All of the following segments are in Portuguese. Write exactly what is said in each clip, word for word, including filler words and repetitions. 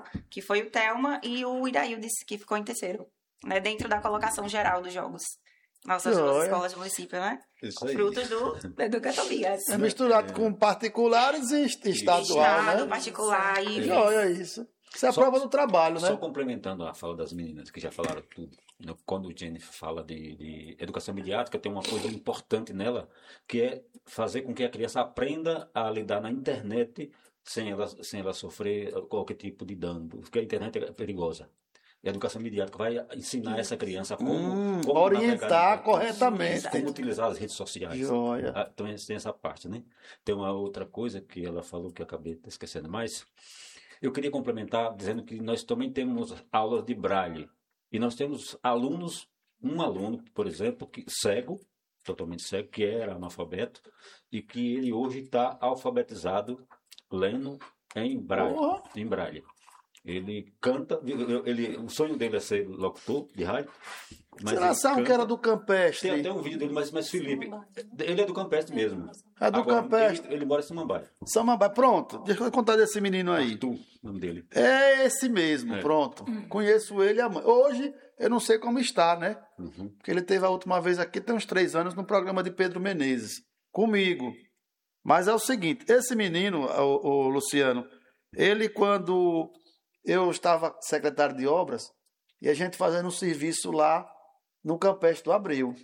geral, que foi o Thelma, e o Iraildes, que ficou em terceiro, né? Dentro da colocação geral dos jogos. Nossas duas Olha. escolas do município, né? Isso aí. Frutos do Educatomias. É misturado com particulares e est- estadual, Estado, né? particular e... E olha isso. Isso é a Só- prova do trabalho, né? Só complementando a fala das meninas, que já falaram tudo. né, Quando o Jennifer fala de, de educação midiática, tem uma coisa importante nela, que é fazer com que a criança aprenda a lidar na internet sem ela, sem ela sofrer qualquer tipo de dano, porque a internet é perigosa. E a educação midiática vai ensinar essa criança como, Hum, como orientar navegar, corretamente. como utilizar as redes sociais. Joia. Ah, então tem essa parte, né? Tem uma outra coisa que ela falou que eu acabei esquecendo mais. Eu queria complementar dizendo que nós também temos aulas de braille. E nós temos alunos, um aluno, por exemplo, que cego, totalmente cego, que era analfabeto, e que ele hoje está alfabetizado lendo em braille. Porra. Em braille. Ele canta, ele, o sonho dele é ser locutor de rádio. Mas Você ele lançaram que canta. era do Campestre. Tem até um vídeo dele, mas, mas Felipe, ele é do Campestre mesmo. É do Agora, Campestre. Ele, ele mora em Samambaia. Samambaia. Pronto, deixa eu contar desse menino aí. Arthur, o nome dele. É esse mesmo, É. pronto. Conheço ele e a mãe. Hoje eu não sei como está, né? Uhum. Porque ele teve a última vez aqui, tem uns três anos, no programa de Pedro Menezes. Comigo. Mas é o seguinte, esse menino, o, o Luciano, ele quando eu estava secretário de obras, e a gente fazendo um serviço lá no Campestre do Abreu.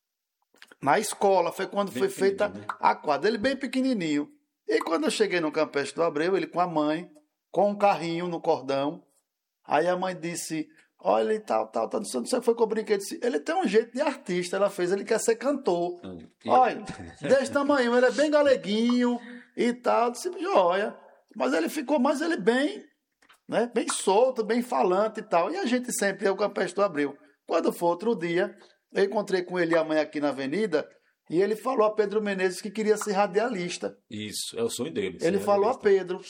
Na escola, foi quando Bem foi feita pequenininho, né? a quadra. Ele bem pequenininho. E quando eu cheguei no Campestre do Abreu, ele com a mãe, com um carrinho no cordão. Aí a mãe disse, olha e tal, tal, tal, não sei, não sei o que foi que eu brinquei. Disse, ele tem um jeito de artista, ela fez, ele quer ser cantor. Hum. E- Olha, desse tamanho, ele é bem galeguinho e tal. Eu disse, joia. Mas ele ficou, mas ele bem, né, bem solto, bem falante e tal. E a gente sempre é o Campestre do Abreu. Quando for outro dia, eu encontrei com ele e a mãe aqui na avenida e ele falou a Pedro Menezes que queria ser radialista. Isso, é o sonho dele. Ele ser falou a radialista. Pedro.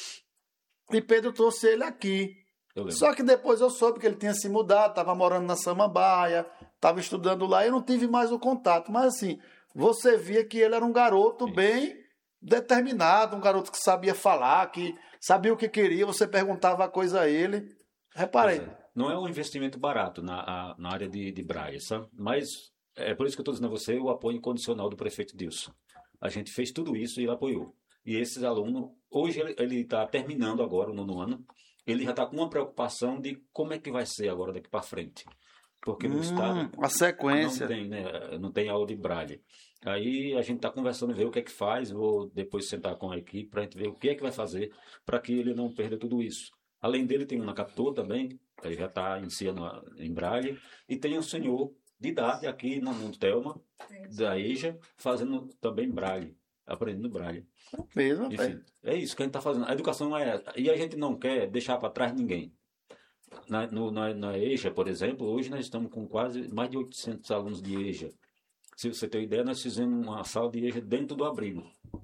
E Pedro trouxe ele aqui. Eu lembro. Só que depois eu soube que ele tinha se mudado, estava morando na Samambaia, estava estudando lá, eu não tive mais o contato. Mas assim, você via que ele era um garoto Isso. bem determinado, um garoto que sabia falar, que sabia o que queria, você perguntava a coisa a ele. Reparei. Pois é. Não é um investimento barato na, a- na área de, de braille, sabe? Mas é por isso que eu estou dizendo a você o apoio incondicional do prefeito Dilson. A gente fez tudo isso e ele apoiou. E esses alunos, hoje ele está terminando agora o nono ano, ele já está com uma preocupação de como é que vai ser agora daqui para frente. Porque no Hum, estado a sequência. não tem, né? Não tem aula de braille. Aí a gente está conversando, ver o que é que faz, vou depois sentar com a equipe para a gente ver o que é que vai fazer para que ele não perda tudo isso. Além dele, tem um na Capitu também, ele já está ensinando a- em braille, e tem um senhor de idade aqui no no Telma, da EJA, fazendo também braille, aprendendo braille. Mesmo, rapaz. Enfim, é isso que a gente está fazendo. A educação é. E a gente não quer deixar para trás ninguém. Na, no, na, na EJA, por exemplo, hoje nós estamos com quase mais de oitocentos alunos de EJA. Se você ter ideia, nós fizemos uma sala de EJA dentro do abrigo.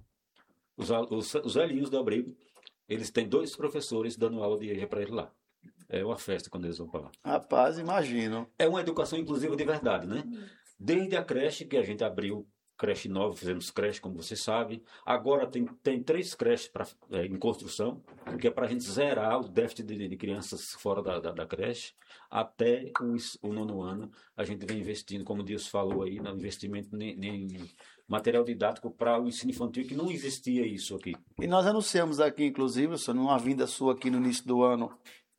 Os, al- os, os velhinhos do abrigo, eles têm dois professores dando aula de EJA para eles lá. É uma festa quando eles vão para lá. Rapaz, imagino. É uma educação inclusiva de verdade, né? Desde a creche, que a gente abriu creche nova, fizemos creche, como você sabe. Agora tem, tem três creches pra, é, em construção, que é para a gente zerar o déficit de, de crianças fora da, da, da creche. Até o, is- o nono ano, a gente vem investindo, como o Deus falou aí, no investimento em, em material didático para o ensino infantil, que não existia isso aqui. E nós anunciamos aqui, inclusive, senhor, numa vinda sua aqui no início do ano,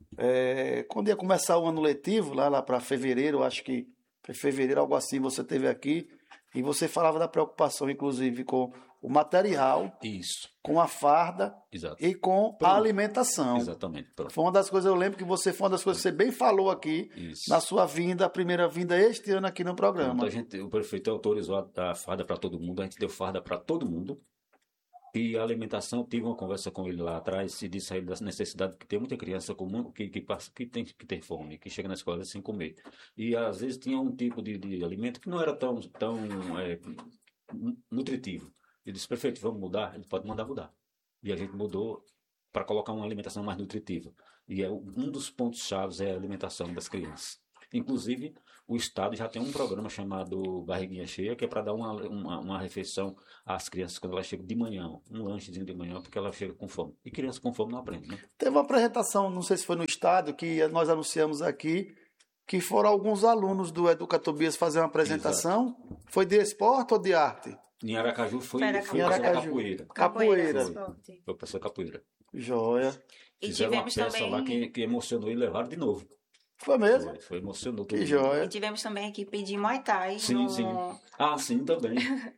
é, quando ia começar o ano letivo, lá, lá para fevereiro, acho que foi fevereiro, algo assim, você teve aqui, e você falava da preocupação, inclusive, com o material, Isso, com a farda exato. e com Pronto. a alimentação. Exatamente. Pronto. Foi uma das coisas, eu lembro que você foi uma das coisas que você bem falou aqui, Isso. na sua vinda, a primeira vinda este ano aqui no programa. Pronto, a gente, o prefeito autorizou a, a farda para todo mundo, a gente deu farda para todo mundo. E a alimentação, tive uma conversa com ele lá atrás e disse a ele da necessidade que tem muita criança comum que, que, passa, que, tem, que tem fome, que chega na escola sem comer. E às vezes tinha um tipo de, de alimento que não era tão, tão é, nutritivo. Ele disse, prefeito, vamos mudar? Ele pode mandar mudar. E a gente mudou para colocar uma alimentação mais nutritiva. E é um dos pontos chaves é a alimentação das crianças. Inclusive, o Estado já tem um programa chamado Barriguinha Cheia, que é para dar uma, uma, uma refeição às crianças quando elas chegam de manhã, um lanchezinho de manhã, porque elas chegam com fome. E criança com fome não aprende, né? Teve uma apresentação, não sei se foi no Estado, que nós anunciamos aqui, que foram alguns alunos do Educa Tobias fazer uma apresentação. Exato. Foi de esporte ou de arte? Em Aracaju foi, Foi foi Aracaju. para capoeira. Capoeira. Capoeira. Foi para essa capoeira. Joia. E Fizeram uma tivemos peça também... lá que, que emocionou e levaram de novo. Foi mesmo? Foi, foi emocionou todo Que mundo. joia. E tivemos também a equipe de Muay Thai. Sim, no... sim. Ah, sim, também.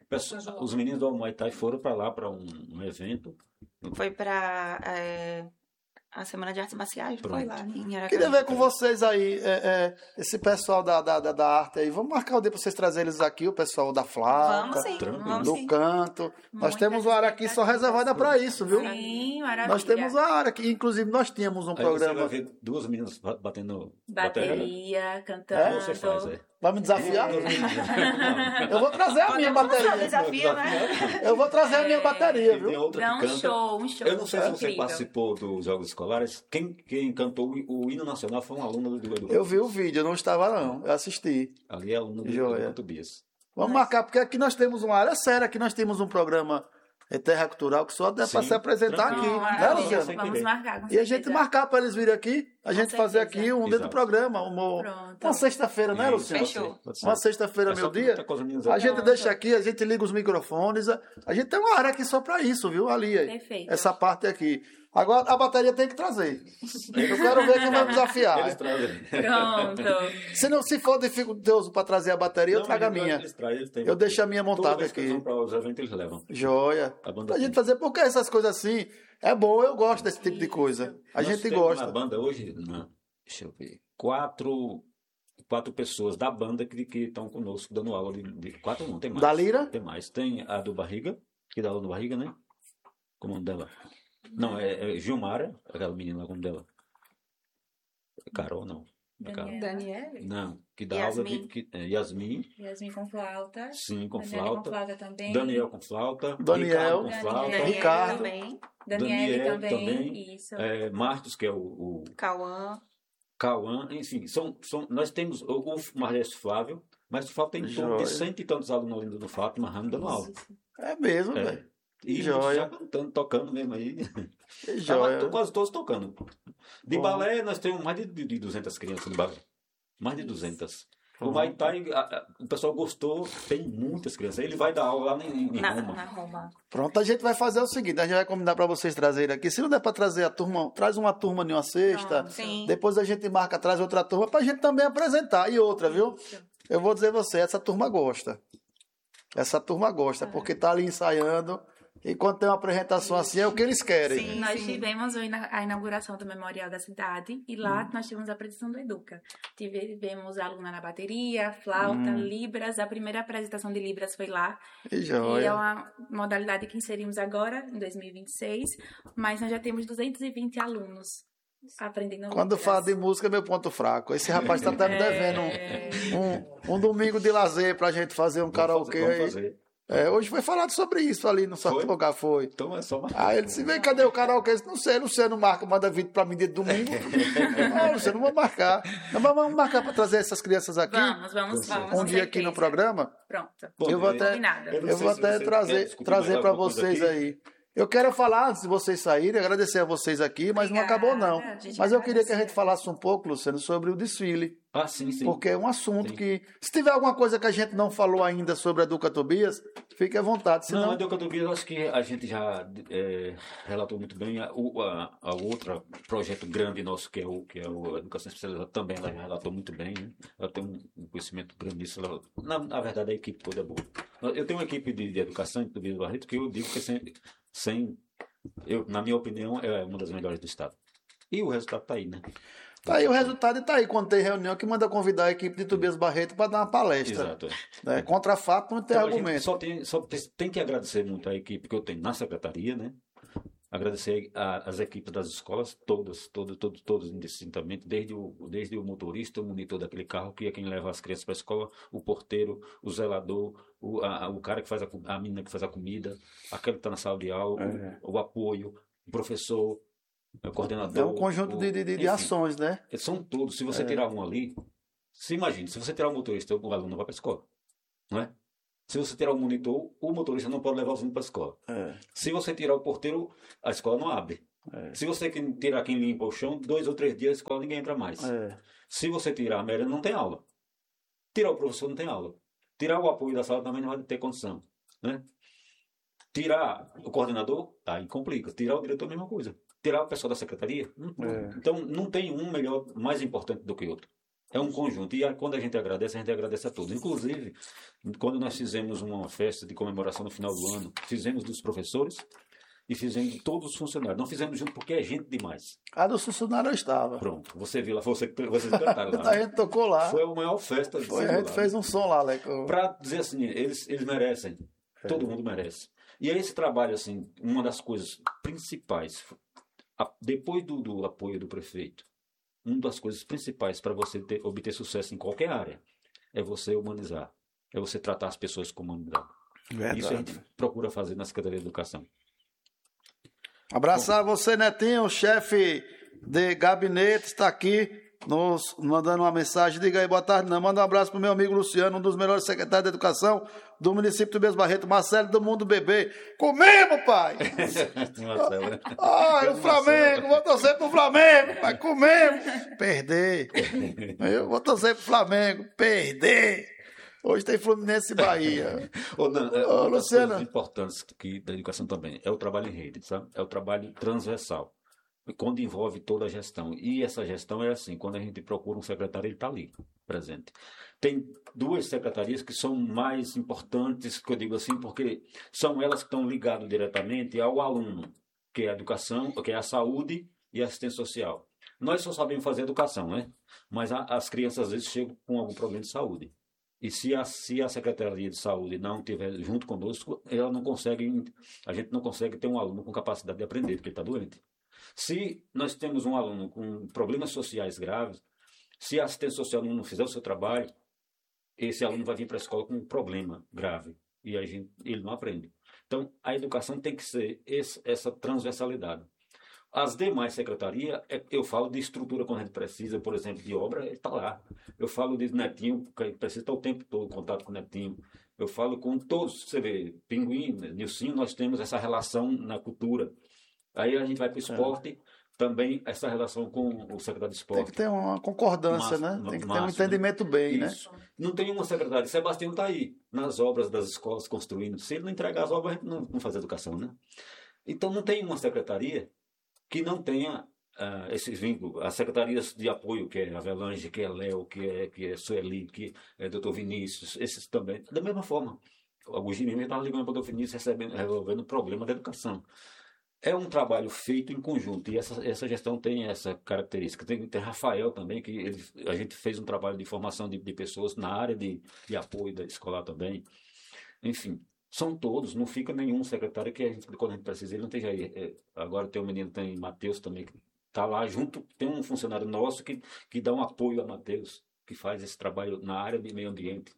Os meninos do Muay Thai foram para lá, para um, um evento. Foi para é, a Semana de Artes Marciais. Pronto. Foi lá em Aracaju. Queria ver com vocês aí, é, é, esse pessoal da, da, da, da arte aí. Vamos marcar o dia para vocês trazerem eles aqui, o pessoal da flauta, Vamos sim, Tranquilo. vamos do sim. canto. Nós Muitas temos uma área aqui só reservada para isso, viu? Sim, maravilha. Nós temos uma área que, inclusive, nós tínhamos um Aí você programa. vai ver duas meninas ba- batendo bateria. Bateria, cantando. Você faz, é. Vai me desafiar? Não. Eu vou trazer a minha Podemos lançar o bateria. desafio, né? Eu vou trazer a minha bateria, E tem viu? outra Dá que um canta. show, um show. Eu não sei se você incrível. participou dos Jogos Escolares. Quem, quem cantou o, o hino nacional foi um aluno do Eduardo. Eu vi o vídeo, eu não estava não. Eu assisti. Ali é aluno do Joia. Eduardo Tobias. Vamos marcar, porque aqui nós temos uma área séria, aqui nós temos um programa é, Terra Cultural que só dá para Sim, se apresentar aqui, tranquilo. Não, né, maravilha. Luciano? Sem Vamos querer. marcar, com E a gente certeza. marcar para eles virem aqui, a Com gente fazer certeza. aqui um dentro do Exato. programa, uma, Pronto. uma sexta-feira, né, Isso, Luciano? Fechou. pode ser. Uma sexta-feira, É só meu que dia. tá com as meninas A aqui. gente Pronto. deixa aqui, a gente liga os microfones, a, a gente tem uma área aqui só para isso, viu? Ali, aí. Perfeito. Essa parte aqui. Agora a bateria tem que trazer. Eu quero ver quem vai me desafiar. Eles trazem. Pronto. Se, não, se for dificultoso para trazer a bateria, eu Não, trago a eles- minha. eles trazem, eles têm- Eu deixo a minha Toda montada vez que eles aqui. vão para os eventos, eles levam. Joia. A banda Pra gente tem. fazer, porque essas coisas assim é bom, eu gosto desse tipo de coisa. A Nós gente temos gosta. na banda hoje, na- deixa eu ver, quatro, quatro pessoas da banda que que estão conosco dando aula de, de quatro não, tem mais. Da Lira? Tem mais. Tem a do Barriga, que dá aula no Barriga, né? Como é o nome dela? Não, é, é Gilmara, aquela menina lá, como dela? É Carol, não. É Carol. Daniela. Daniele. Não, que dá aula de Yasmin. que, é, Yasmin, Yasmin com flauta. sim, com Daniela flauta. com flauta também. Daniel com flauta. Daniel. Ricardo com flauta. Daniel. Ricardo. Também. Daniele Daniel também. também. Isso. É, Marcos, que é o, o Cauã. Cauã, enfim, são, são, nós temos o, o Maestro Flávio, mas o Flávio tem em torno de Joia. cento e tantos alunos ali no Flávio, Marramo dando aula. É mesmo, É. velho. E Joia. já cantando, tocando mesmo aí. Que Tava joia. to- quase todos tocando. De Bom. balé, nós temos mais de, de, de duzentas crianças de balé. Mais de duzentas. O Bom. Muay Thai, a- a- o pessoal gostou, tem muitas crianças. Ele vai dar aula lá em, em Na, Roma. na Roma. Pronto, a gente vai fazer o seguinte, a gente vai combinar para vocês trazerem aqui. Se não der para trazer a turma, traz uma turma em uma sexta. Pronto. Sim. Depois a gente marca, traz outra turma para a gente também apresentar. E outra, viu? Eu vou dizer você, essa turma gosta. Essa turma gosta, porque tá ali ensaiando. E quando tem uma apresentação assim, é o que eles querem. Sim. Nós tivemos o ina- a inauguração do Memorial da Cidade e lá Hum. nós tivemos a apresentação do Educa. Tivemos a aluna na bateria, flauta, Hum. Libras. A primeira apresentação de Libras foi lá. Que E é joia. uma modalidade que inserimos agora, em dois mil e vinte e seis. Mas nós já temos duzentos e vinte alunos aprendendo Quando Libras. fala de música, é meu ponto fraco. Esse rapaz tá até me devendo É. um, um, um domingo de lazer pra gente fazer um karaokê Vamos aí. fazer. É, hoje foi falado sobre isso ali no certo Foi? lugar, foi. Então é só marcar. Aí ele disse, vem, cadê o karaokê? Eu disse, não sei, Luciano marca, manda vídeo pra mim de domingo. Ah, Luciano, não vou marcar. Não, mas vamos marcar pra trazer essas crianças aqui, Vamos, vamos, vamos. um com dia aqui no certeza. programa. Pronto. Bom, Eu vou é, até, Combinado. eu não eu sei vou se até você quer trazer, discutir trazer mais pra alguma coisa vocês aqui. aí. Eu quero falar, antes de vocês saírem, agradecer a vocês aqui, mas não acabou não. Obrigada, a gente Mas eu queria que a agradece. gente falasse um pouco, Luciano, sobre o desfile. Ah, sim, sim. Porque é um assunto Sim. que, se tiver alguma coisa que a gente não falou ainda sobre a Educa Tobias, fique à vontade. Não, Senão, a Educadovia, eu acho que a gente já é, relatou muito bem. A, o- a, a outra projeto grande nosso, que é o, que é o Educação Especializada, também ela já relatou muito bem. Né? Ela tem um, um conhecimento grande nisso. Ela- na, na verdade, a equipe toda é boa. Eu tenho uma equipe de, de educação do Tobias Barreto que eu digo que sem, sem eu, na minha opinião, é uma das melhores do estado. E o resultado está aí, né? tá aí o resultado e tá aí quando tem reunião que manda convidar a equipe de Tobias Barreto para dar uma palestra. Exato. é. Né? Contra fato não tem Então, a gente argumento. só tem, só tem, tem que agradecer muito a equipe que eu tenho na secretaria, né? Agradecer a- as equipes das escolas, todas, todas, todos, todos indistintamente, desde o, desde o motorista, o monitor daquele carro, que é quem leva as crianças para a escola, o porteiro, o zelador, o, a, o cara que faz a, co- a menina que faz a comida, aquele que está na sala de aula, É. o, o apoio, o professor, o coordenador. É um conjunto o- de, de, de- de enfim, ações, né? São todos. Se você É. tirar um ali, Se imagine, se você tirar o motorista, o aluno não vai para a escola. Não é? Se você tirar o monitor, o motorista não pode levar o aluno para a escola. É. Se você tirar o porteiro, a escola não abre. É. Se você tirar quem limpa o chão, dois ou três dias a escola ninguém entra mais. É. Se você tirar a merenda, não tem aula. Tirar o professor, não tem aula. Tirar o apoio da sala também não vai ter condição. Né? Tirar o coordenador, aí complica. Tirar o diretor, a mesma coisa. Tirar o pessoal da secretaria. É. Então, não tem um melhor, mais importante do que o outro. É um conjunto. E quando a gente agradece, a gente agradece a todos. Inclusive, quando nós fizemos uma festa de comemoração no final do ano, fizemos dos professores e fizemos de todos os funcionários. Não fizemos junto porque é gente demais. A do funcionário eu estava. Pronto. Você viu lá, você, vocês cantaram lá. A gente tocou lá. Foi a maior festa. Foi, a gente fez um som lá, Leco. Para dizer assim, eles, eles merecem. É. Todo mundo merece. E aí esse trabalho, assim, uma das coisas principais, a, depois do, do apoio do prefeito, uma das coisas principais para você ter, obter sucesso em qualquer área é você humanizar. É você tratar as pessoas com humanidade. Verdade. Isso a gente procura fazer na Secretaria de Educação. Abraçar Bom, você, Netinho, o chefe de gabinete, está aqui nos mandando uma mensagem. Diga aí, boa tarde. Não, manda um abraço para o meu amigo Luciano, um dos melhores secretários de Educação do município do Mesmo Barreto, Marcelo do Mundo Bebê. Comemos, pai! Marcelo, né? Ai, o Flamengo, vou torcer pro Flamengo, pai, comemos! Perder. Eu vou torcer pro Flamengo, perder. Hoje tem Fluminense e Bahia. Ô, Dan, é, Ô, uma das Luciana. coisas importantes que, da educação também é o trabalho em rede, sabe? É o trabalho transversal, quando envolve toda a gestão. E essa gestão é assim, quando a gente procura um secretário, ele está ali, presente. Tem duas secretarias que são mais importantes, que eu digo assim, porque são elas que estão ligadas diretamente ao aluno, que é a educação, que é a saúde e a assistência social. Nós só sabemos fazer educação, né? Mas a, as crianças às vezes chegam com algum problema de saúde. E se a, se a Secretaria de Saúde não estiver junto conosco, ela não consegue, a gente não consegue ter um aluno com capacidade de aprender, porque ele está doente. Se nós temos um aluno com problemas sociais graves, se a assistência social não fizer o seu trabalho, esse aluno vai vir para a escola com um problema grave e a gente, ele não aprende. Então, a educação tem que ser esse, essa transversalidade. As demais secretarias, eu falo de estrutura quando a gente precisa, por exemplo, de obra, ele está lá. Eu falo de Netinho, porque a gente precisa estar o tempo todo em contato com o Netinho. Eu falo com todos, você vê, Pinguim, Nilcinho, nós temos essa relação na cultura. Aí a gente vai para o esporte, é. também essa relação com o secretário de esporte. Tem que ter uma concordância, máximo, né? Tem que máximo, ter um entendimento né? bem, Isso. né? Não tem uma secretária. Sebastião está aí, nas obras das escolas construindo. Se ele não entregar as obras, a gente não, não faz educação, né? Então não tem uma secretaria que não tenha uh, esses vínculos. As secretarias de apoio, que é a Avelange, que é Léo, que é, que é Sueli, que é doutor Vinícius, esses também. Da mesma forma. O Agostinho mesmo estava ligando para o doutor Vinícius, recebendo, resolvendo o problema da educação. É um trabalho feito em conjunto, e essa, essa gestão tem essa característica. Tem, tem Rafael também, que ele, a gente fez um trabalho de formação de, de pessoas na área de, de apoio da escolar também. Enfim, são todos, não fica nenhum secretário que a gente, quando a gente precisa, ele não esteja aí. É, agora tem um menino, tem Matheus também, que está lá junto, tem um funcionário nosso que, que dá um apoio a Matheus, que faz esse trabalho na área de meio ambiente.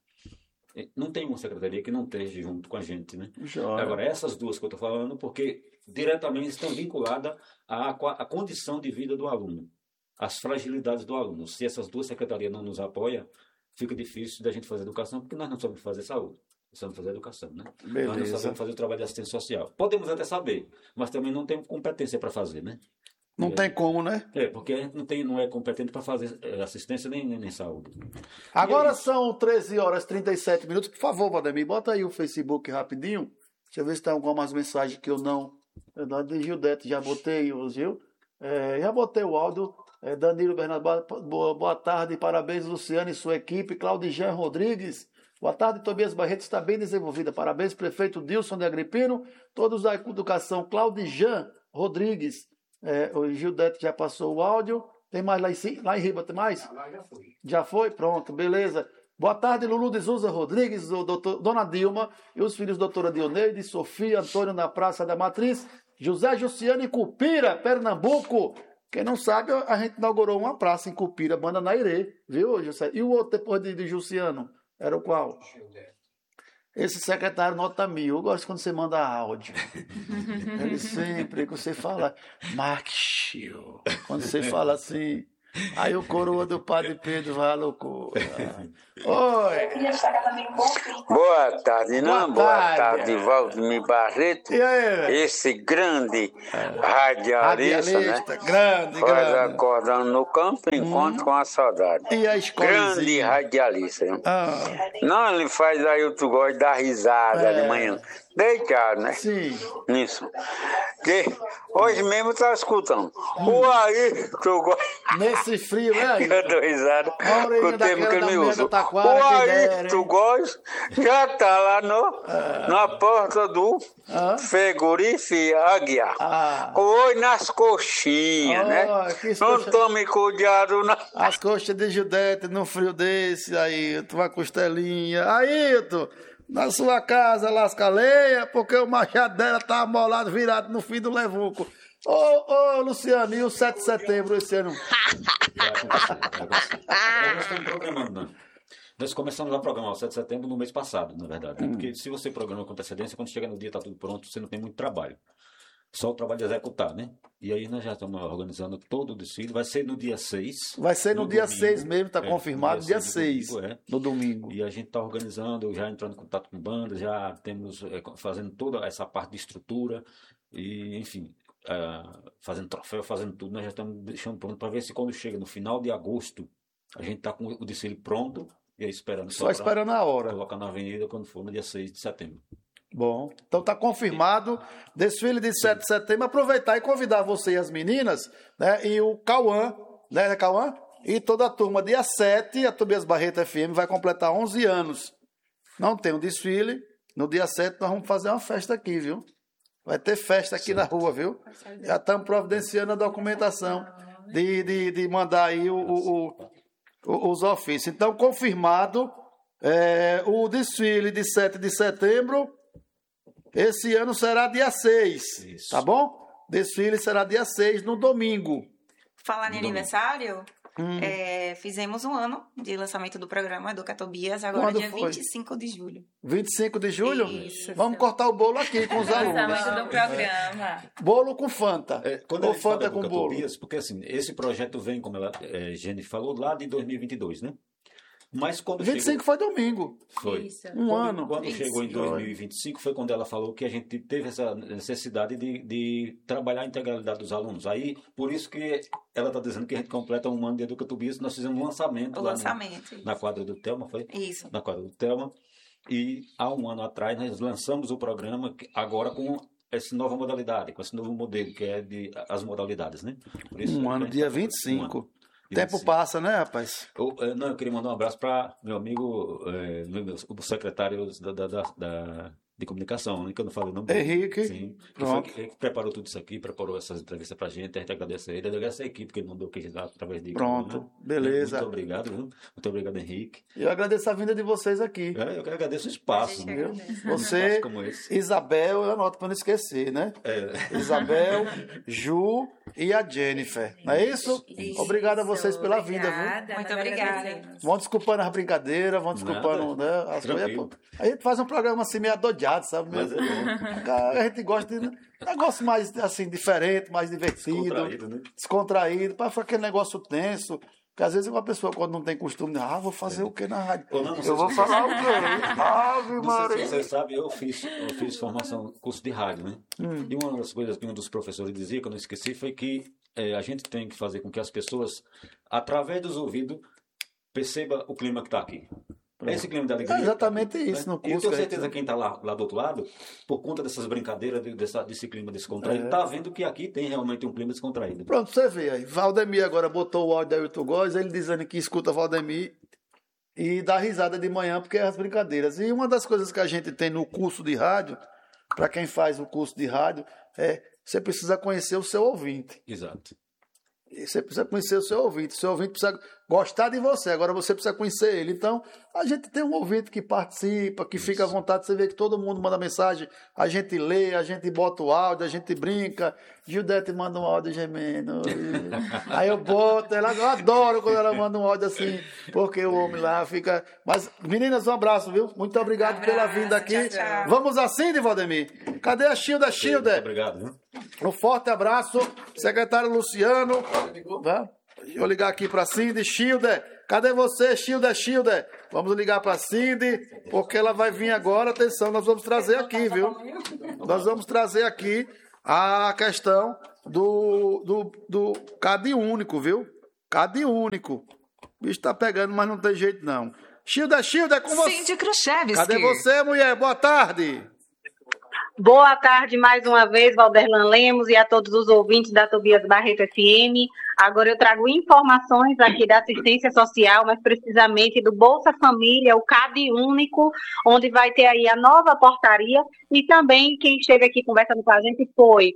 Não tem uma secretaria que não esteja junto com a gente, né? Joia. Agora, essas duas que eu estou falando, porque diretamente estão vinculadas à, à condição de vida do aluno, às fragilidades do aluno. Se essas duas secretarias não nos apoiam, fica difícil da gente fazer educação, porque nós não sabemos fazer saúde, nós sabemos fazer educação, né? Beleza. Nós não sabemos fazer o trabalho de assistência social. Podemos até saber, mas também não temos competência para fazer, né? Não é, tem como, né? É, porque a gente não, tem, não é competente para fazer assistência nem, nem, nem saúde. Agora são treze horas e trinta e sete minutos. Por favor, Valdemir, bota aí o Facebook rapidinho. Deixa eu ver se tem algumas mensagens que eu não... De Gildete, já botei, Gil. É, já botei o áudio. É, Danilo Bernardo, boa, boa tarde, parabéns, Luciano e sua equipe. Claudijan Rodrigues, boa tarde, Tobias Barreto, está bem desenvolvida. Parabéns, prefeito Dilson de Agripino, todos da educação. Claudijan Rodrigues, é, o Gildete já passou o áudio. Tem mais lá em, lá em Riba, tem mais? Ah, lá já foi. Já foi? Pronto, beleza. Boa tarde, Lulu de Souza Rodrigues, o doutor, Dona Dilma e os filhos doutora Dioneide, Sofia, Antônio na Praça da Matriz, José Jussiano em Cupira, Pernambuco. Quem não sabe, a gente inaugurou uma praça em Cupira, Banda Nairê, viu, José? E o outro depois de, de Jussiano? Era o qual? Esse secretário nota mil. Eu gosto quando você manda áudio. Ele sempre, que você fala, Max Chiu. Quando você fala assim, Aí o coroa do Padre Pedro vai à loucura. Oi. Boa tarde, não? Boa Boa tarde. tarde, Valdemir Barreto. E aí, velho? Esse grande radialista, né? Radialista, grande, Faz grande. acordando no campo, encontro com a saudade. E a Grande escolinha? radialista. Viu? Ah, Não, ele faz aí o tu gosta da risada É. de manhã. Deitado, né? sim. Nisso. Que hoje mesmo tá escutando. O aí, tu gosta. Nesse frio, é aí? Eu dou risada A orelha com o tempo daquela que ele da me mulher usa. da Taquara, O que aí, dera, tu hein? gosta, já tá lá no, na porta do Hã? frigorífico Águia. Ah. Oi, nas coxinhas, Oh, né? que Não coxa- tome cuidado, não. As coxas de Judete num frio desse, aí, uma costelinha. Ailton, na sua casa lasca lenha, porque o machado dela tá amolado, virado no fim do levuco. Ô, ô, Luciano, e o sete de setembro esse ano? Vai acontecer, vai acontecer. Nós não estamos programando, não. Nós começamos a programar o sete de setembro no mês passado, na verdade. Né? Porque se você programa com antecedência, quando chega no dia está tudo pronto, você não tem muito trabalho. Só o trabalho de executar, né? E aí nós já estamos organizando todo o desfile. Vai ser no dia seis. Vai ser no, dia domingo. seis mesmo, tá É, confirmado, no dia seis seis, do domingo, é. no domingo. E a gente está organizando, já entrando em contato com bandas, já temos é, fazendo toda essa parte de estrutura e, enfim, é, fazendo troféu, fazendo tudo. Nós já estamos deixando pronto para ver se quando chega no final de agosto, a gente está com o desfile pronto e aí esperando Só pra esperando a hora. colocar na avenida quando for no dia seis de setembro. Bom, então tá confirmado, desfile de sete de setembro. Aproveitar e convidar você e as meninas, né? E o Cauã, né, Cauã? E toda a turma, dia sete, a Tobias Barreto F M vai completar onze anos. Não tem um desfile, no dia sete nós vamos fazer uma festa aqui, viu? Vai ter festa aqui na rua, viu? Já estamos providenciando a documentação de, de, de mandar aí o, o, o, os ofícios. Então, confirmado, é, o desfile de sete de setembro. Esse ano será dia seis, Isso. tá bom? Desfile será dia seis, no domingo. Falar em Domingo. aniversário, Hum. é, fizemos um ano de lançamento do programa Educa Tobias, agora Quando dia foi? vinte e cinco de julho. vinte e cinco de julho? Isso. Vamos cortar o bolo aqui com os alunos. Lançamento do programa. Bolo com Fanta. É, quando Ou a gente fala Fanta do com bolo. Tobias, porque assim, esse projeto vem, como ela, é, Jenny falou, lá de dois mil e vinte e dois, né? Mas quando vinte e cinco foi domingo. chegou, foi. Isso. Um Quando, ano. quando Isso. chegou em dois mil e vinte e cinco foi quando ela falou que a gente teve essa necessidade de, de trabalhar a integralidade dos alunos. Aí, por isso que ela está dizendo que a gente completa um ano de Educa Tobias, nós fizemos um lançamento O lá lançamento. no- na quadra do Telma, foi? Isso. Na quadra do Telma. E há um ano atrás nós lançamos o programa que- agora com essa nova modalidade, com esse novo modelo, que é de as modalidades, né? Por isso Um que a ano, gente dia tá- vinte e um ano. cinco. Dia Tempo vinte e cinco. passa, né, rapaz? Eu, eh, não, eu queria mandar um abraço para meu amigo, eh, meu, meu- o secretário da, da, da- da- de comunicação, né, que eu não falei o nome dele. Henrique. Sim, que, foi, Pronto. que, que preparou tudo isso aqui, preparou essas entrevistas pra gente, a gente agradece a ele, agradece a equipe que ele mandou aqui através de Pronto, né? beleza. Muito obrigado, viu? Muito obrigado, Henrique. Eu agradeço a vinda de vocês aqui. É, eu que agradeço o espaço, A gente viu? agradece. Um Você, espaço como esse. Isabel, eu anoto para não esquecer, né? É. Isabel, Ju e a Jennifer. Não é isso? Isso. Obrigado a vocês pela vinda, viu? Obrigada, Muito nós obrigada. agradecemos. Vão desculpando as brincadeiras, vão desculpando né, as Tranquilo. coisas. A gente faz um programa assim meio adojado, sabe? Mas é bom. A gente gosta de um negócio mais assim, diferente, mais divertido, Descontraído, né? descontraído, para ficar aquele negócio tenso. Porque às vezes uma pessoa, quando não tem costume, ah, vou fazer o que na rádio? Ou não, não sei Eu vou se- falar o quê? Ave Não sei Maria. se você sabe, eu fiz, eu fiz formação, curso de rádio, né? Hum. E uma das coisas que um dos professores dizia, que eu não esqueci, foi que eh, a gente tem que fazer com que as pessoas, através dos ouvidos, perceba o clima que está aqui. É esse clima de alegria. É exatamente isso, no E eu curso tenho que a gente- certeza que quem está lá, lá do outro lado, por conta dessas brincadeiras, de- dessa, desse clima descontraído, É. está vendo que aqui tem realmente um clima descontraído. Pronto, você vê aí. Valdemir agora botou o áudio da Ailton Góes, ele dizendo que escuta Valdemir e dá risada de manhã porque é as brincadeiras. E uma das coisas que a gente tem no curso de rádio, para quem faz o curso de rádio, é você precisa conhecer o seu ouvinte. Exato. E você precisa conhecer o seu ouvinte. O seu ouvinte precisa gostar de você. Agora você precisa conhecer ele. Então, a gente tem um ouvinte que participa, que fica à vontade. Você vê que todo mundo manda mensagem. A gente lê, a gente bota o áudio, a gente brinca. Gildete manda um áudio gemendo. E- Aí eu boto. Ela, eu adoro quando ela manda um áudio assim. Porque o homem lá fica... Mas, meninas, um abraço, viu? Muito obrigado Abraço, pela vinda aqui. tchau, tchau. Vamos assim, de Valdemir? Cadê a Xilda? Muito Xilda? obrigado, viu? Um forte abraço, secretário Luciano. Vá. Deixa eu ligar aqui para Cindy. Schilder, cadê você, Schilder, Schilder? Vamos ligar para Cindy, porque ela vai vir agora. Atenção, nós vamos trazer aqui, viu? Nós vamos trazer aqui a questão do, do, do Cade único, viu? Cade único. O bicho tá pegando, mas não tem jeito, não. Schilder, Schilder, é com você. Cindy Khrushchevsky. Cadê você, mulher? Boa tarde. Boa tarde mais uma vez, Valderlan Lemos, e a todos os ouvintes da Tobias Barreto F M. Agora eu trago informações aqui da assistência social, mas precisamente do Bolsa Família, o Cade único, onde vai ter aí a nova portaria, e também quem esteve aqui conversando com a gente foi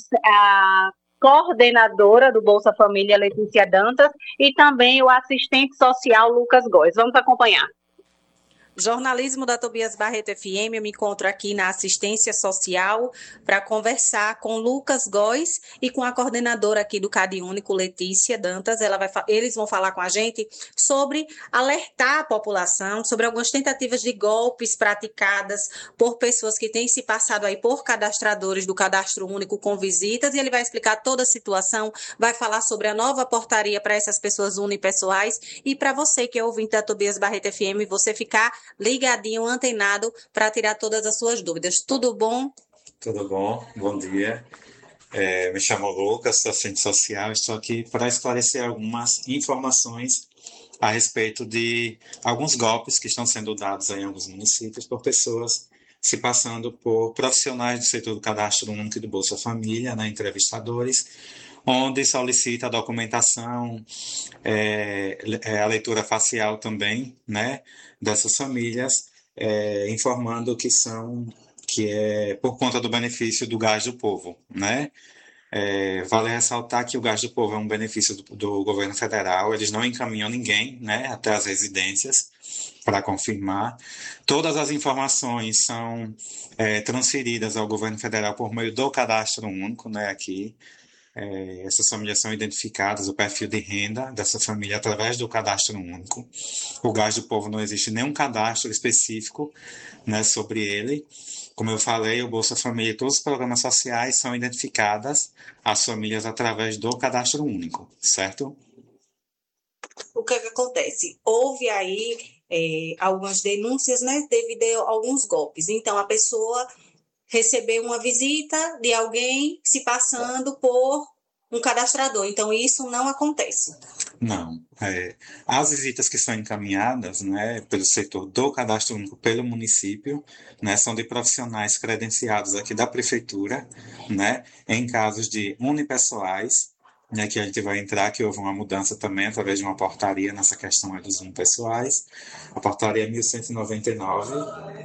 a coordenadora do Bolsa Família, Letícia Dantas, e também o assistente social, Lucas Góes. Vamos acompanhar. Jornalismo da Tobias Barreto F M, eu me encontro aqui na assistência social para conversar com Lucas Góes e com a coordenadora aqui do Cade único, Letícia Dantas. Ela vai, eles vão falar com a gente sobre alertar a população sobre algumas tentativas de golpes praticadas por pessoas que têm se passado aí por cadastradores do Cadastro Único com visitas, e ele vai explicar toda a situação, vai falar sobre a nova portaria para essas pessoas unipessoais, e para você que é ouvinte da Tobias Barreto F M, você ficar ligadinho, antenado, para tirar todas as suas dúvidas. Tudo bom? Tudo bom, bom dia. É, me chamo Lucas, sou assistente social, estou aqui para esclarecer algumas informações a respeito de alguns golpes que estão sendo dados em alguns municípios por pessoas se passando por profissionais do setor do Cadastro Único e do Bolsa Família, né, entrevistadores, onde solicita a documentação, é, a leitura facial também, né, dessas famílias, é, informando que são, que é por conta do benefício do Gás do Povo, né? É, vale ressaltar que o Gás do Povo é um benefício do, do governo federal, eles não encaminham ninguém, né, até as residências para confirmar. Todas as informações são é, transferidas ao governo federal por meio do Cadastro Único, né, aqui. É, essas famílias são identificadas, o perfil de renda dessa família através do Cadastro Único. O Gás do Povo não existe nenhum cadastro específico, né, sobre ele. Como eu falei, o Bolsa Família e todos os programas sociais são identificadas as famílias através do Cadastro Único, certo? O que, é que acontece? Houve aí é, algumas denúncias, né, devido a alguns golpes. Então, a pessoa receber uma visita de alguém se passando por um cadastrador. Então, isso não acontece. Não. É, as visitas que são encaminhadas, né, pelo setor do Cadastro Único pelo município, né, são de profissionais credenciados aqui da prefeitura, né, em casos de unipessoais, né, que a gente vai entrar, que houve uma mudança também através de uma portaria nessa questão dos unipessoais. A portaria mil cento e noventa e nove,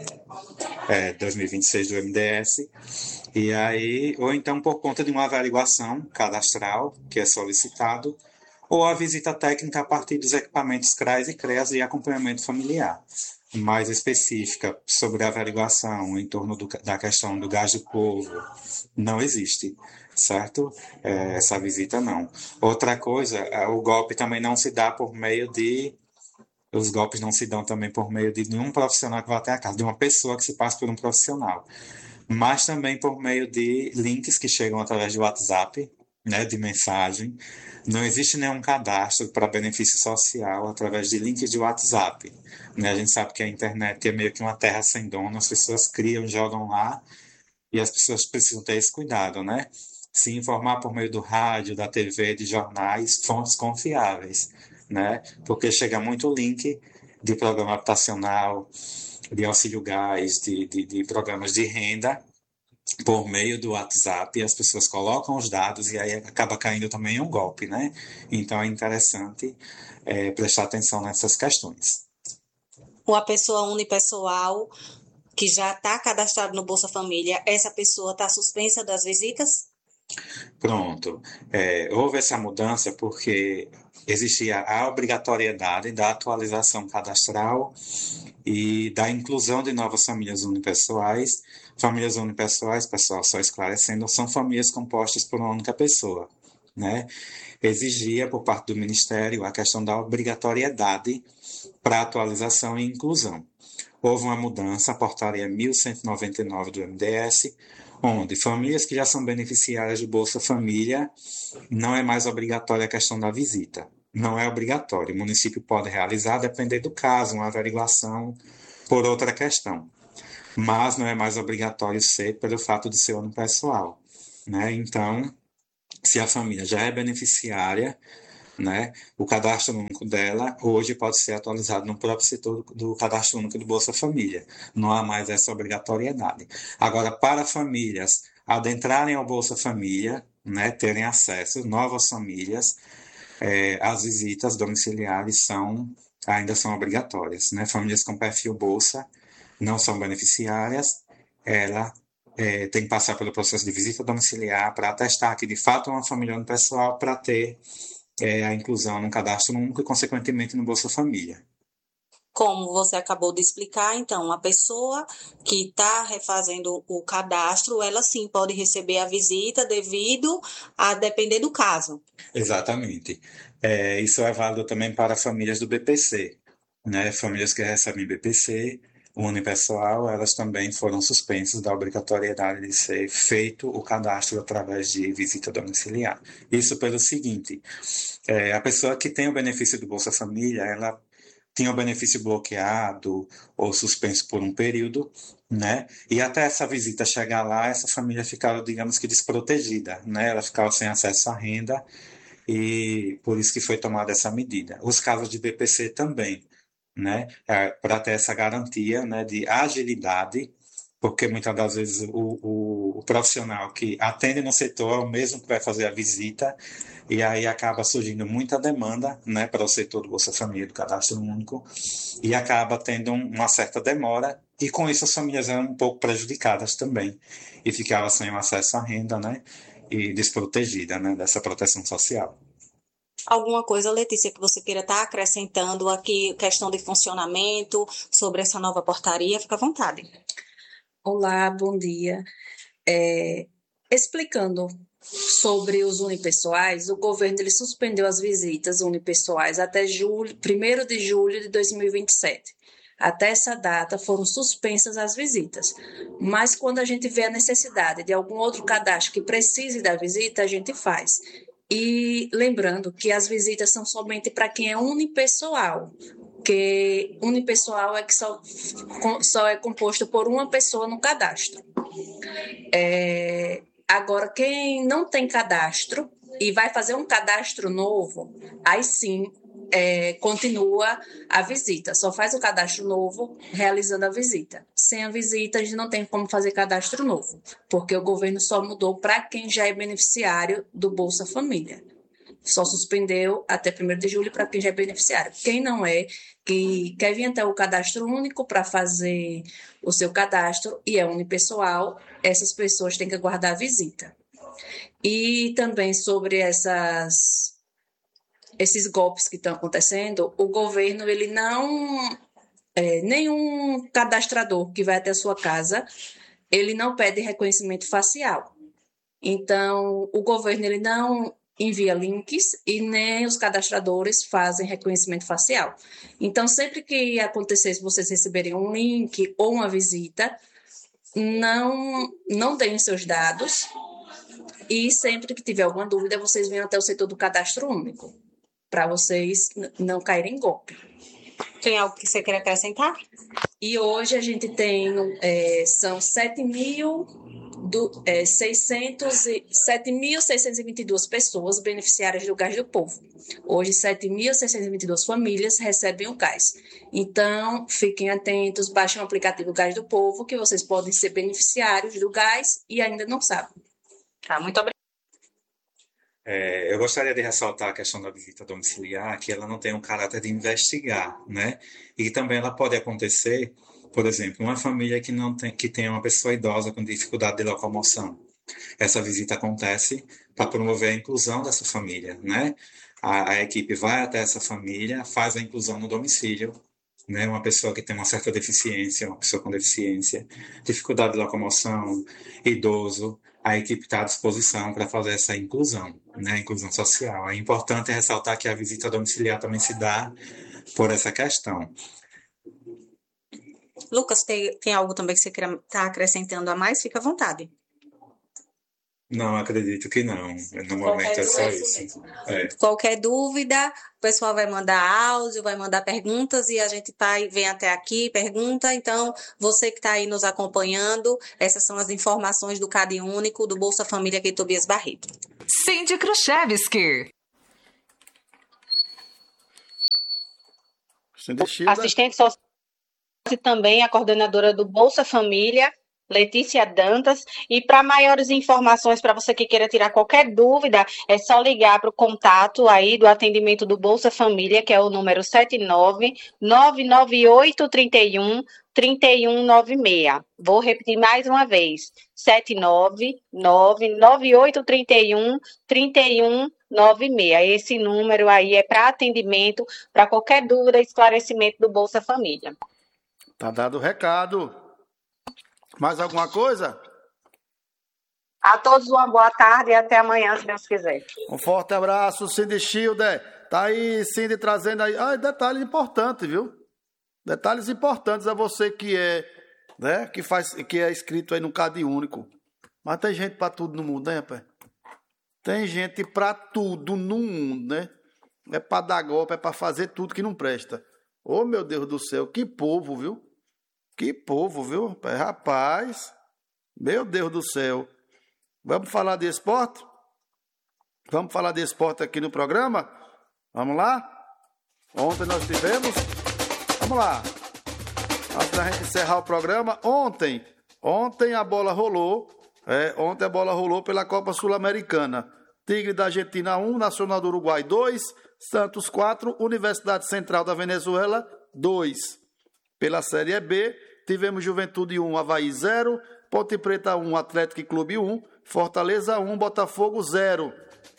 é, dois mil e vinte e seis do M D S, e aí, ou então por conta de uma averiguação cadastral que é solicitado, ou a visita técnica a partir dos equipamentos CRAS e CREAS de acompanhamento familiar. Mais específica sobre a averiguação em torno do, da questão do Gás do Povo, não existe, certo? É, essa visita não. Outra coisa, o golpe também não se dá por meio de... Os golpes não se dão também por meio de nenhum profissional que vai até a casa, de uma pessoa que se passa por um profissional, mas também por meio de links que chegam através do WhatsApp, né, de mensagem. Não existe nenhum cadastro para benefício social através de links de WhatsApp. Né? A gente sabe que a internet é meio que uma terra sem dono, as pessoas criam, jogam lá, e as pessoas precisam ter esse cuidado, né? Se informar por meio do rádio, da T V, de jornais, fontes confiáveis, né? Porque chega muito link de programa habitacional, de auxílio gás, de, de, de programas de renda, por meio do WhatsApp, e as pessoas colocam os dados e aí acaba caindo também um golpe, né? Então é interessante é, prestar atenção nessas questões. Uma pessoa unipessoal que já está cadastrada no Bolsa Família, essa pessoa está suspensa das visitas? Pronto. É, houve essa mudança porque existia a obrigatoriedade da atualização cadastral e da inclusão de novas famílias unipessoais. Famílias unipessoais, pessoal, só esclarecendo, são famílias compostas por uma única pessoa, né? Exigia por parte do Ministério a questão da obrigatoriedade para atualização e inclusão. Houve uma mudança, a portaria mil cento e noventa e nove do M D S, onde famílias que já são beneficiárias do Bolsa Família, não é mais obrigatória a questão da visita. Não é obrigatório. O município pode realizar, depender do caso, uma averiguação por outra questão. Mas não é mais obrigatório ser pelo fato de ser unipessoal, né? Então, se a família já é beneficiária, né, o cadastro único dela hoje pode ser atualizado no próprio setor do cadastro único do Bolsa Família. Não há mais essa obrigatoriedade. Agora, para famílias adentrarem ao Bolsa Família, né, terem acesso, novas famílias, é, as visitas domiciliares são, ainda são obrigatórias, né? Famílias com perfil Bolsa não são beneficiárias, ela é, tem que passar pelo processo de visita domiciliar para atestar que de fato é uma família unipessoal para ter é, a inclusão no cadastro único e, consequentemente, no Bolsa Família. Como você acabou de explicar, então, a pessoa que está refazendo o cadastro, ela sim pode receber a visita devido a depender do caso. Exatamente. É, isso é válido também para famílias do B P C, né? Famílias que recebem B P C unipessoal, elas também foram suspensas da obrigatoriedade de ser feito o cadastro através de visita domiciliar. Isso pelo seguinte, é, a pessoa que tem o benefício do Bolsa Família, ela tinha o benefício bloqueado ou suspenso por um período, né? E até essa visita chegar lá, essa família ficava, digamos que, desprotegida, né? Ela ficava sem acesso à renda e por isso que foi tomada essa medida. Os casos de B P C também, né? É, para ter essa garantia, né, de agilidade, porque muitas das vezes o, o, o profissional que atende no setor é o mesmo que vai fazer a visita, e aí acaba surgindo muita demanda, né, para o setor do Bolsa Família, do Cadastro Único, e acaba tendo um, uma certa demora, e com isso as famílias eram um pouco prejudicadas também, e ficavam sem acesso à renda, né, e desprotegida, né, dessa proteção social. Alguma coisa, Letícia, que você queira estar acrescentando aqui, questão de funcionamento, sobre essa nova portaria, fica à vontade. Olá, bom dia. É, explicando sobre os unipessoais, o governo ele suspendeu as visitas unipessoais até julho, primeiro de julho de dois mil e vinte e sete. Até essa data foram suspensas as visitas, mas quando a gente vê a necessidade de algum outro cadastro que precise da visita, a gente faz. E lembrando que as visitas são somente para quem é unipessoal, que unipessoal é que só, só é composto por uma pessoa no cadastro. É, agora, quem não tem cadastro e vai fazer um cadastro novo, aí sim é, continua a visita. Só faz o cadastro novo realizando a visita. Sem a visita, a gente não tem como fazer cadastro novo, porque o governo só mudou para quem já é beneficiário do Bolsa Família. Só suspendeu até primeiro de julho para quem já é beneficiário. Quem não é, que quer vir até o cadastro único para fazer o seu cadastro e é unipessoal, essas pessoas têm que aguardar a visita. E também sobre essas, esses golpes que estão acontecendo, o governo, ele não... É, nenhum cadastrador que vai até a sua casa, ele não pede reconhecimento facial. Então, o governo, ele não envia links e nem os cadastradores fazem reconhecimento facial. Então, sempre que acontecer, se vocês receberem um link ou uma visita, não, não deem seus dados e sempre que tiver alguma dúvida, vocês venham até o setor do cadastro único, para vocês não caírem em golpe. Tem algo que você quer acrescentar? E hoje a gente tem, é, são sete mil seiscentos e vinte e duas pessoas beneficiárias do Gás do Povo. Hoje, sete mil seiscentos e vinte e duas famílias recebem o gás. Então, fiquem atentos, baixem o aplicativo Gás do Povo, que vocês podem ser beneficiários do gás e ainda não sabem. Tá, muito obrigada. É, eu gostaria de ressaltar a questão da visita domiciliar, que ela não tem um caráter de investigar, né? E também ela pode acontecer, por exemplo, uma família que não tem, que tem uma pessoa idosa com dificuldade de locomoção. Essa visita acontece para promover a inclusão dessa família, né? A, a equipe vai até essa família, faz a inclusão no domicílio, né? Uma pessoa que tem uma certa deficiência, uma pessoa com deficiência, dificuldade de locomoção, idoso, a equipe está à disposição para fazer essa inclusão, né? Inclusão social. É importante ressaltar que a visita domiciliar também se dá por essa questão. Lucas, tem, tem algo também que você queira estar acrescentando a mais? Fica à vontade. Não, acredito que não. No momento é só isso. É. Qualquer dúvida, o pessoal vai mandar áudio, vai mandar perguntas e a gente vai, vem até aqui, pergunta. Então, você que está aí nos acompanhando, essas são as informações do Cade Único, do Bolsa Família aqui, Tobias Barreto. Cindy Kruszewski. Assistente social e também a coordenadora do Bolsa Família, Letícia Dantas. E para maiores informações, para você que queira tirar qualquer dúvida, é só ligar para o contato aí do atendimento do Bolsa Família, que é o número sete nove nove nove oito três um três um nove seis. Vou repetir mais uma vez, sete nove nove nove oito três um três um nove seis. Esse número aí é para atendimento, para qualquer dúvida, esclarecimento do Bolsa Família. Tá dado o recado. Mais alguma coisa? A todos uma boa tarde e até amanhã, se Deus quiser. Um forte abraço, Cindy Schilder. Tá aí, Cindy, trazendo aí. Ah, detalhes importantes, viu? Detalhes importantes a você que é, né? Que faz, que é inscrito aí no Cade Único. Mas tem gente pra tudo no mundo, né, rapaz? Tem gente pra tudo no mundo, né? É pra dar golpe, é pra fazer tudo que não presta. Ô, meu Deus do céu, que povo, viu? Que povo, viu? Rapaz, meu Deus do céu. Vamos falar de esporte? Vamos falar de esporte aqui no programa? Vamos lá? Ontem nós tivemos... Vamos lá. Antes da gente encerrar o programa, ontem, ontem a bola rolou, é, ontem a bola rolou pela Copa Sul-Americana. Tigre da Argentina um, Nacional do Uruguai dois, Santos quatro, Universidade Central da Venezuela dois. Pela Série B, tivemos Juventude um, Avaí zero, Ponte Preta um, Atlético Clube um, Fortaleza um, Botafogo zero.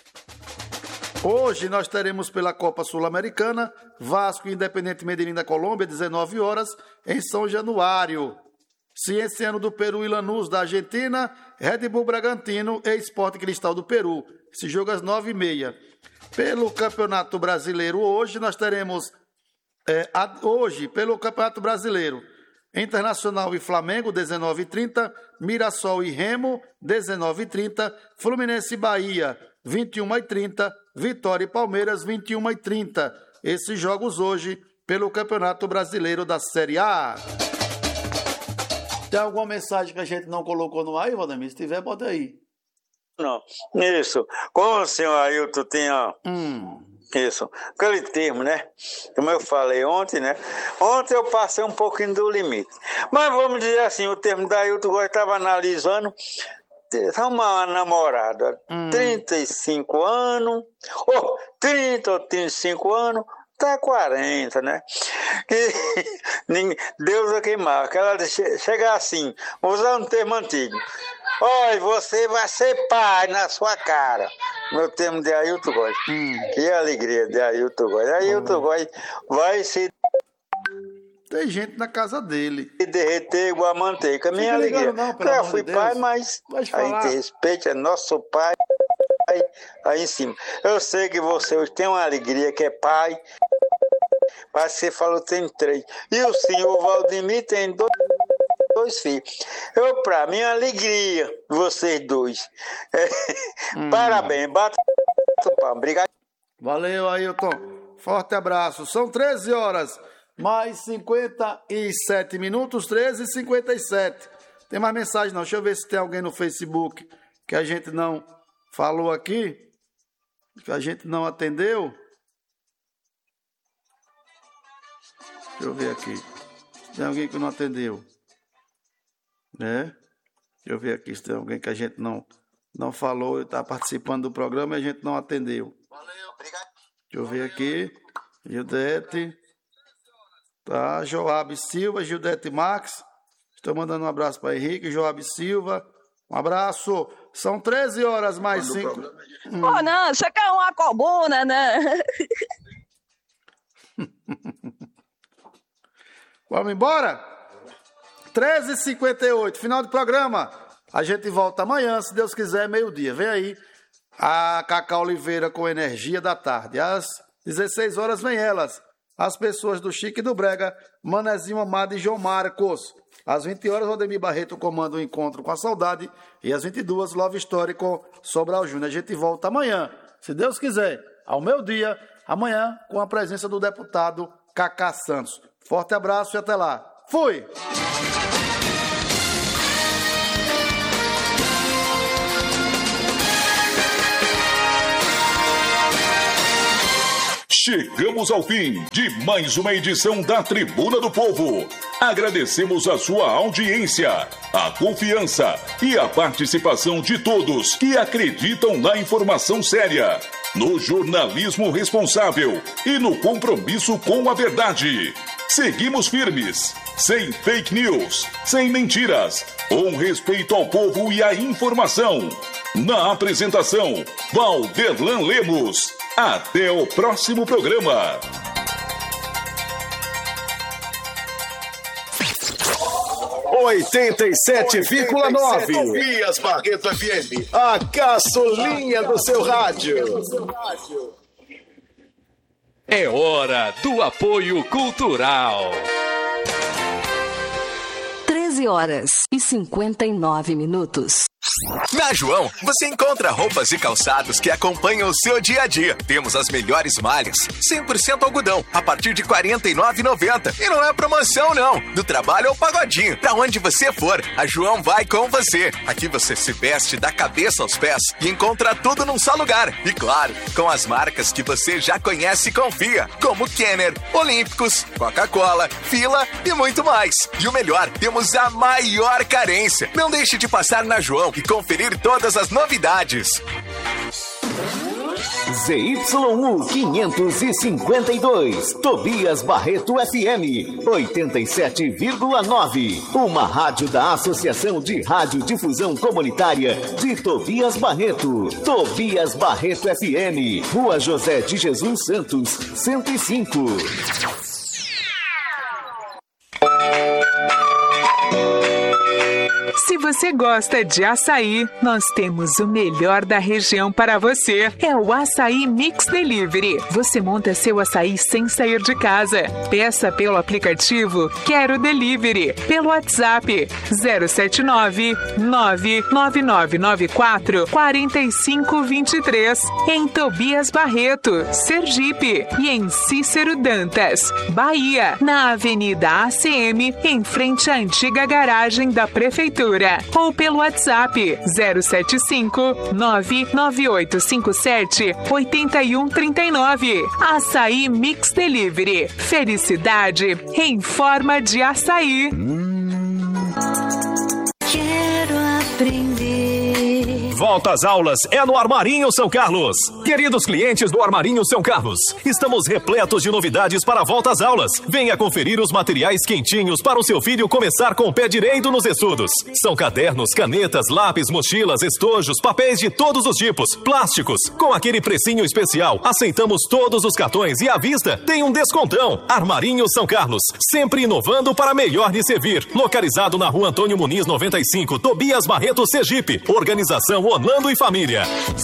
Hoje nós teremos pela Copa Sul-Americana, Vasco e Independente Medellín da Colômbia, dezenove horas, em São Januário. Cienciano do Peru e Lanús da Argentina, Red Bull Bragantino e Sport Cristal do Peru. Esse jogo às nove e meia. Pelo Campeonato Brasileiro hoje nós teremos... É, hoje, pelo Campeonato Brasileiro, Internacional e Flamengo, dezenove e trinta, Mirassol e Remo, dezenove e trinta, Fluminense e Bahia, vinte e uma e trinta, Vitória e Palmeiras, vinte e uma e trinta. Esses jogos hoje pelo Campeonato Brasileiro da Série A. Tem alguma mensagem que a gente não colocou no ar aí, Valdemir? Se tiver, bota aí. Não, isso. Como o senhor Ailton tinha... Hum... Isso, aquele termo, né? Como eu falei ontem, né? Ontem eu passei um pouquinho do limite. Mas vamos dizer assim, o termo da Ailton Góes estava analisando uma namorada, hum. trinta e cinco anos, ou trinta ou trinta e cinco anos, tá quarenta, né? E, Deus é quem marca. Ela chega assim, vou usar um termo antigo. Olha, você vai ser pai na sua cara. Meu termo de Ailton Góes. Hum. Que alegria de Ailton Góes. Ailton hum. Góes vai se... Tem gente na casa dele. Derreter igual a manteiga. Minha alegria. Não, eu já fui de pai, mas a gente respeita, é nosso pai aí, aí em cima. Eu sei que você hoje tem uma alegria que é pai. Mas você falou que tem três. E o senhor Valdemir tem dois. Dois filhos. Eu, pra mim, alegria, vocês dois. É, hum. Parabéns, bata o pau. Obrigado. Valeu, Ailton. Forte abraço. São treze horas, mais cinquenta e sete minutos, treze e cinquenta e sete. Tem mais mensagem não? Deixa eu ver se tem alguém no Facebook que a gente não falou aqui, que a gente não atendeu. Deixa eu ver aqui. Tem alguém que não atendeu. Né? Deixa eu ver aqui se tem alguém que a gente não, não falou e está participando do programa e a gente não atendeu. Valeu, obrigado. Deixa eu ver aqui. Gildete. Tá, Joab Silva, Gildete Max. Estou mandando um abraço para Henrique, Joab Silva. Um abraço. São treze horas mais cinco. Hum. Oh, não, você quer uma coluna, né? Vamos embora? treze e cinquenta e oito, final do programa. A gente volta amanhã, se Deus quiser, meio-dia. Vem aí a Cacá Oliveira com Energia da Tarde. Às dezesseis horas vem elas, as pessoas do Chique e do Brega, Manezinho Amado e João Marcos. Às vinte horas, Valdemir Barreto comanda o Encontro com a Saudade. E às vinte e duas, Love Story com Sobral Júnior. A gente volta amanhã, se Deus quiser, ao meio-dia, amanhã, com a presença do deputado Cacá Santos. Forte abraço e até lá. Fui! Chegamos ao fim de mais uma edição da Tribuna do Povo. Agradecemos a sua audiência, a confiança e a participação de todos que acreditam na informação séria, no jornalismo responsável e no compromisso com a verdade. Seguimos firmes, sem fake news, sem mentiras, com respeito ao povo e à informação. Na apresentação, Valderlan Lemos. Até o próximo programa. oitenta e sete vírgula nove Tobias Barreto F M, a caçulinha do seu rádio. É hora do apoio cultural. treze horas e cinquenta e nove minutos. Na João, você encontra roupas e calçados que acompanham o seu dia a dia. Temos as melhores malhas, cem por cento algodão, a partir de quarenta e nove reais e noventa centavos. E não é promoção, não. Do trabalho ao pagodinho, pra onde você for, a João vai com você. Aqui você se veste da cabeça aos pés e encontra tudo num só lugar. E claro, com as marcas que você já conhece e confia, como Kenner, Olímpicos, Coca-Cola, Fila e muito mais. E o melhor, temos a maior carência. Não deixe de passar na João e conferir todas as novidades. Z Y U quinhentos e cinquenta e dois, Tobias Barreto F M, oitenta e sete vírgula nove. Uma rádio da Associação de Radiodifusão Comunitária de Tobias Barreto. Tobias Barreto F M, Rua José de Jesus Santos, cento e cinco. Se você gosta de açaí, nós temos o melhor da região para você. É o Açaí Mix Delivery. Você monta seu açaí sem sair de casa. Peça pelo aplicativo Quero Delivery, pelo WhatsApp zero sete nove, nove nove nove nove quatro, quatro cinco dois três, em Tobias Barreto, Sergipe, e em Cícero Dantas, Bahia, na Avenida A C M, em frente à antiga garagem da Prefeitura. Ou pelo WhatsApp zero sete cinco, nove nove oito cinco sete, oito um três nove. Açaí Mix Delivery. Felicidade em forma de açaí. Quero aprender. Volta às aulas é no Armarinho São Carlos. Queridos clientes do Armarinho São Carlos, estamos repletos de novidades para a volta às aulas. Venha conferir os materiais quentinhos para o seu filho começar com o pé direito nos estudos. São cadernos, canetas, lápis, mochilas, estojos, papéis de todos os tipos, plásticos. Com aquele precinho especial, aceitamos todos os cartões e à vista tem um descontão. Armarinho São Carlos, sempre inovando para melhor lhe servir. Localizado na Rua Antônio Muniz noventa e cinco, Tobias Barreto, Sergipe. Organização Orlando e Família.